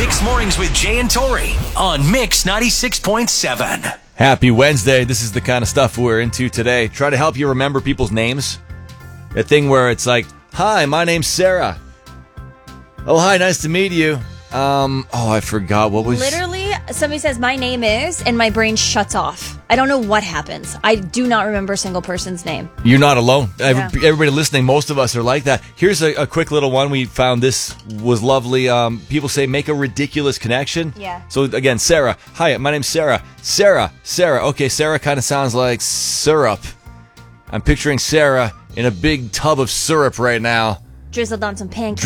Mix Mornings with Jay and Tori on Mix 96.7. Happy Wednesday. This is the kind of stuff we're into today. Try to help you remember people's names. A thing where it's like, hi, my name's Sarah. Oh, hi, nice to meet you. I forgot what was... Literally, somebody says, my name is, and my brain shuts off. I don't know what happens. I do not remember a single person's name. You're not alone. Yeah. Everybody listening, most of us are like that. Here's a quick little one. We found this was lovely. People say, make a ridiculous connection. Yeah. So again, Sarah. Hi, my name's Sarah. Sarah. Okay, Sarah kind of sounds like syrup. I'm picturing Sarah in a big tub of syrup right now. Drizzled on some pancakes.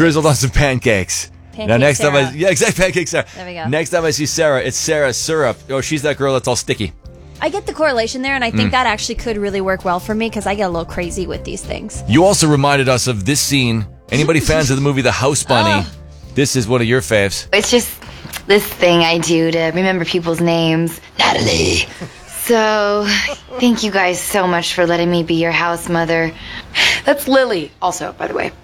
Now, next time pancakes, Sarah. There we go. Next time I see Sarah, it's Sarah syrup. Oh, she's that girl that's all sticky. I get the correlation there, and I think that actually could really work well for me because I get a little crazy with these things. You also reminded us of this scene. Anybody fans of the movie The House Bunny? Oh. This is one of your faves. It's just this thing I do to remember people's names. Natalie. So, thank you guys so much for letting me be your house mother. That's Lily, also, by the way.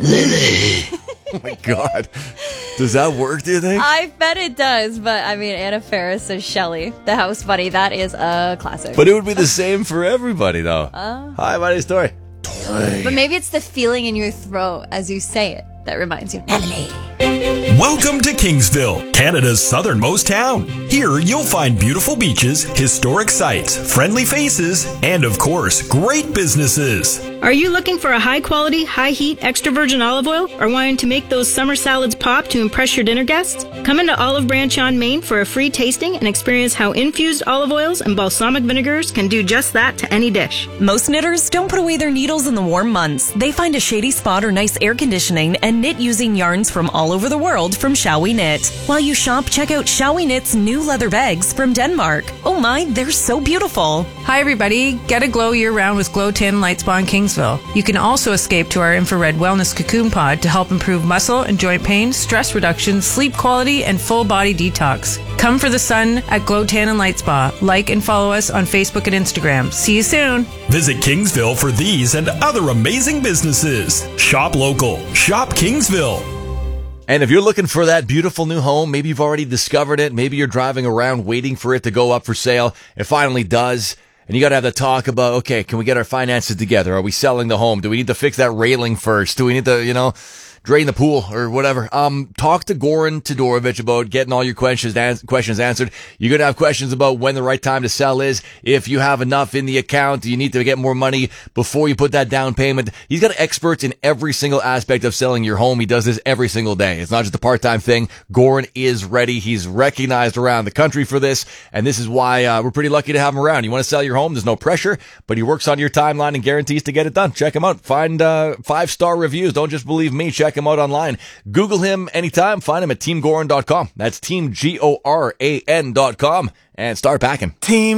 Lily. Oh my God. Does that work, do you think? I bet it does, but I mean, Anna Faris as Shelley, the house bunny, that is a classic. But it would be the same for everybody, though. Hi, my name's Tori. But maybe it's the feeling in your throat as you say it that reminds you. Natalie. Welcome to Kingsville, Canada's southernmost town. Here you'll find beautiful beaches, historic sites, friendly faces, and of course, great businesses. Are you looking for a high-quality, high-heat, extra virgin olive oil or wanting to make those summer salads pop to impress your dinner guests? Come into Olive Branch on Main for a free tasting and experience how infused olive oils and balsamic vinegars can do just that to any dish. Most knitters don't put away their needles in the warm months. They find a shady spot or nice air conditioning and knit using yarns from all over the world from Shall We Knit. While you shop, check out Shall We Knit's new leather bags from Denmark. Oh my, they're so beautiful. Hi everybody, get a glow year-round with Glow Tan Light Spa in Kingsville. You can also escape to our infrared wellness cocoon pod to help improve muscle and joint pain, stress reduction, sleep quality, and full body detox. Come for the sun at Glow Tan and Light Spa. Like and follow us on Facebook and Instagram. See you soon. Visit Kingsville for these and other amazing businesses. Shop local. Shop Kingsville. And if you're looking for that beautiful new home, maybe you've already discovered it. Maybe you're driving around waiting for it to go up for sale. It finally does. And you got to have the talk about, okay, can we get our finances together? Are we selling the home? Do we need to fix that railing first? Do we need to, drain the pool or whatever? Talk to Goran Todorovic about getting all your questions answered. You're going to have questions about when the right time to sell is. If you have enough in the account, you need to get more money before you put that down payment. He's got experts in every single aspect of selling your home. He does this every single day. It's not just a part-time thing. Goran is ready. He's recognized around the country for this. And this is why we're pretty lucky to have him around. You want to sell your home? There's no pressure, but he works on your timeline and guarantees to get it done. Check him out. Find 5-star reviews. Don't just believe me. Check him out online. Google him anytime. Find him at teamgoran.com. That's teamgoran.com and start packing. Team